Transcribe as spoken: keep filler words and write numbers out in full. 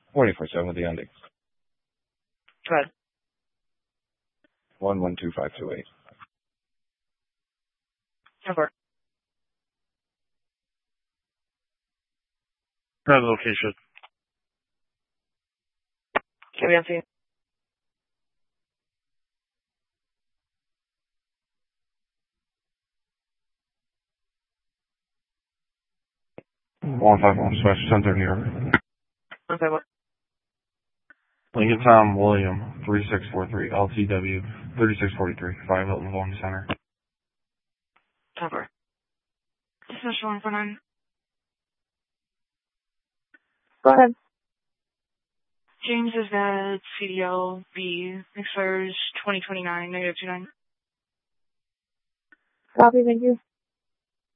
twenty-four seven with the ending. Go ahead. one one two five two eight. Over. Another location. Carry on scene. one five one, Special Center, New York. one five one. Lincoln Tom William, three six four three, L T W, thirty-six forty-three, five Hilton Volume Center. Over. Special one four nine. Go ahead. James is at C D L B, expires twenty twenty-nine, negative two nine. Copy, thank you.